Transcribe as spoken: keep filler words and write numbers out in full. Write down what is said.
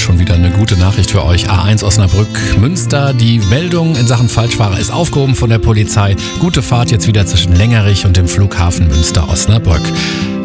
schon wieder eine gute Nachricht für euch. A eins Osnabrück, Münster. Die Meldung in Sachen Falschfahrer ist aufgehoben von der Polizei. Gute Fahrt jetzt wieder zwischen Längerich und dem Flughafen Münster-Osnabrück.